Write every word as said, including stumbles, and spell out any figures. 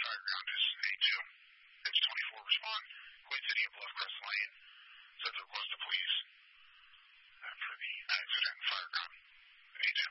fire ground is eight two. It's twenty-four respond. Queen City of Bluffcrest Lane. Said to request the police.